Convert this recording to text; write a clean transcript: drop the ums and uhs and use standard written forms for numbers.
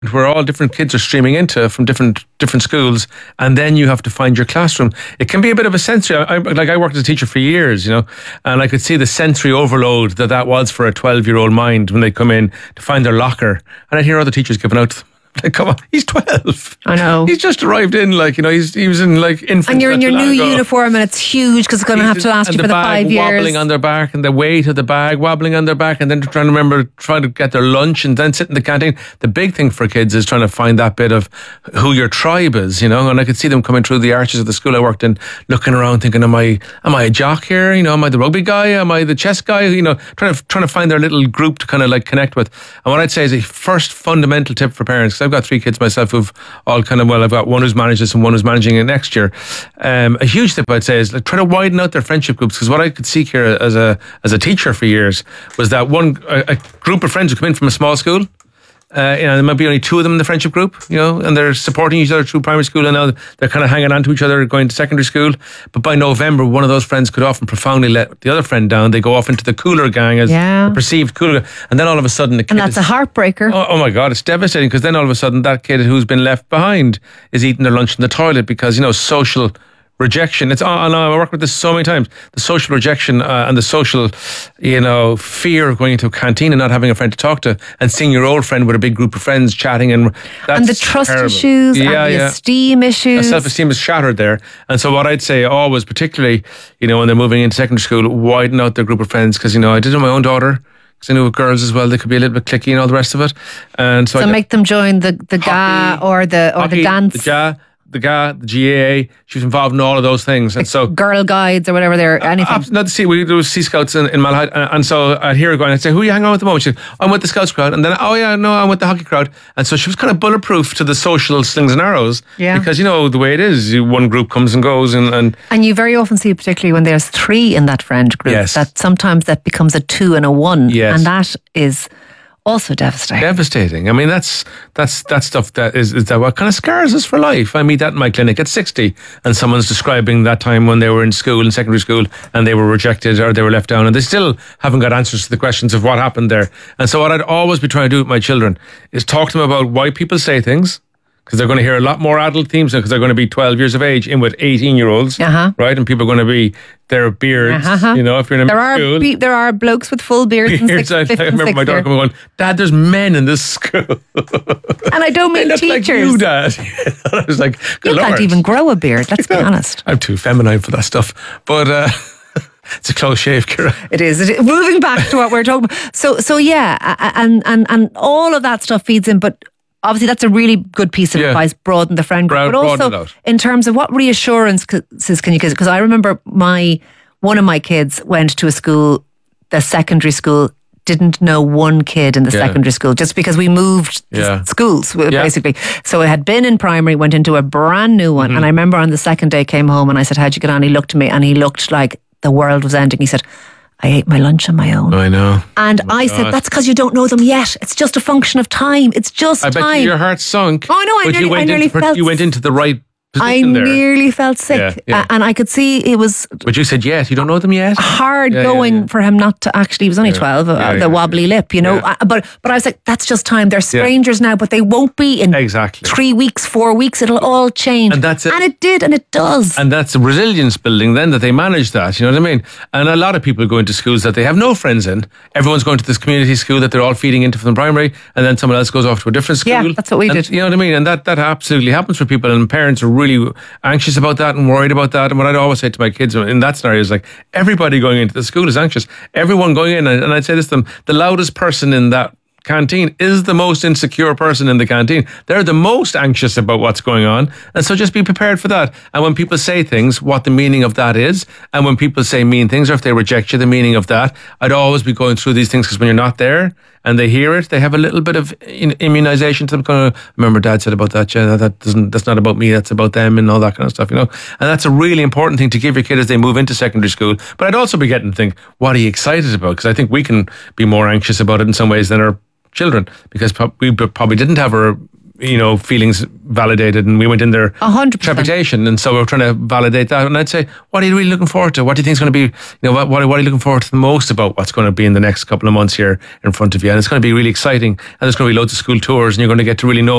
where all different kids are streaming into from different schools, and then you have to find your classroom. It can be a bit of a sensory. I worked as a teacher for years, and I could see the sensory overload that was for a 12-year-old mind when they come in to find their locker, and I'd hear other teachers giving out to them. Like, come on, he's 12. I know. He's just arrived in, he was in infant. And you're in your new uniform, and it's huge because it's going to have to last you for the 5 years. Wobbling on their back, and the weight of the bag wobbling on their back, and then trying to get their lunch, and then sit in the canteen. The big thing for kids is trying to find that bit of who your tribe is, and I could see them coming through the arches of the school I worked in, looking around, thinking, am I a jock here? Am I the rugby guy? Am I the chess guy? Trying to find their little group to kind of connect with. And what I'd say is a first fundamental tip for parents, because I've got 3 kids myself who've all I've got one who's managed this and one who's managing it next year. A huge tip I'd say is try to widen out their friendship groups, because what I could seek here as a teacher for years was that a group of friends who come in from a small school. There might be only 2 of them in the friendship group, and they're supporting each other through primary school, and now they're kind of hanging on to each other going to secondary school. But by November, one of those friends could often profoundly let the other friend down. They go off into the cooler gang as the perceived cooler, and then all of a sudden the kid, and that's a heartbreaker. Oh my God, it's devastating, because then all of a sudden that kid who's been left behind is eating their lunch in the toilet because social rejection. I work with this so many times. The social rejection and the social, fear of going into a canteen and not having a friend to talk to, and seeing your old friend with a big group of friends chatting, and the trust issues, and the esteem issues. Self-esteem is shattered there. And so what I'd say always, particularly, when they're moving into secondary school, widen out their group of friends, because I did it with my own daughter. Because I knew with girls as well, they could be a little bit cliquey and all the rest of it. And so make them join the GA or the dance. The GAA, she was involved in all of those things. And so Girl Guides or whatever they're, anything. There was Sea Scouts in Malahide, and so I'd hear her going, I'd say, who are you hanging out with at the moment? She'd say, I'm with the Scouts crowd. And then, I'm with the hockey crowd. And so she was kind of bulletproof to the social slings and arrows. Yeah. Because, the way it is, one group comes and goes. And you very often see, particularly when there's 3 in that friend group, that sometimes that becomes a 2 and a 1. Yes. And that is also devastating. I mean, that's stuff that is that what kind of scars us for life. I meet that in my clinic at 60, and someone's describing that time when they were in school, in secondary school, and they were rejected or they were left down, and they still haven't got answers to the questions of what happened there. And so what I'd always be trying to do with my children is talk to them about why people say things, because they're going to hear a lot more adult themes now, because they're going to be 12 years of age in with 18-year-olds, right? And people are going to be their beards, if you're in a school. There are blokes with full beards. I remember my daughter going, Dad, there's men in this school. And I don't mean teachers. Like you, Dad. I was like, you can't even grow a beard, let's be honest. I'm too feminine for that stuff. But it's a close shave, Ciara. It is. Moving back to what we're talking about. So yeah, and all of that stuff feeds in, but obviously that's a really good piece of advice, broaden the friend group. But also in terms of what reassurances can you give? Because I remember one of my kids went to a school, the secondary school, didn't know one kid in the secondary school, just because we moved schools, basically. So it had been in primary, went into a brand new one. And I remember on the second day came home and I said, how'd you get on? He looked at me and he looked like the world was ending. He said, I ate my lunch on my own. I know. And I said, that's because you don't know them yet. It's just a function of time. It's just time. I bet your heart sunk. Oh, no, I nearly felt... You went into the right I nearly felt sick. And I could see it was... But you said yes, you don't know them yet? Hard going for him not to actually... He was only 12, the wobbly lip, But I was like, that's just time. They're strangers now, but they won't be in 3 weeks, 4 weeks. It'll all change. And that's it. And it did, and it does. And that's a resilience building then, that they manage that, you know what I mean? And a lot of people go into schools that they have no friends in. Everyone's going to this community school that they're all feeding into from primary, and then someone else goes off to a different school. Yeah, that's what we did. You know what I mean? And that absolutely happens for people, and parents are really anxious about that and worried about that. And what I'd always say to my kids in that scenario is like, everybody going into the school is anxious. Everyone going in, and I'd say this to them, the loudest person in that canteen is the most insecure person in the canteen. They're the most anxious about what's going on, and so just be prepared for that. And when people say things, what the meaning of that is, and when people say mean things, or if they reject you, the meaning of that. I'd always be going through these things, because when you're not there and they hear it, they have a little bit of immunization to them. Kind of, remember Dad said about that, that's not about me, that's about them, and all that kind of stuff, And that's a really important thing to give your kid as they move into secondary school. But I'd also be getting to think, what are you excited about? Because I think we can be more anxious about it in some ways than our children, because we probably didn't have our feelings validated, and we went in there 100% trepidation, and so we're trying to validate that. And I'd say, what are you really looking forward to? What do you think is going to be, what are you looking forward to the most about what's going to be in the next couple of months here in front of you? And it's going to be really exciting, and there's going to be loads of school tours, and you're going to get to really know